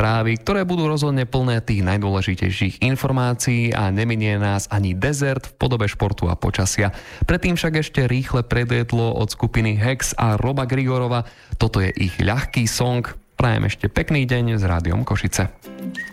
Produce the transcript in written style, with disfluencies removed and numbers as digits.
správy, ktoré budú rozhodne plné tých najdôležitejších informácií a neminie nás ani dezert v podobe športu a počasia. Predtým však ešte rýchle predjedlo od skupiny Hex a Roba Grigorova. Toto je ich ľahký song. Prajem ešte pekný deň s Rádiom Košice.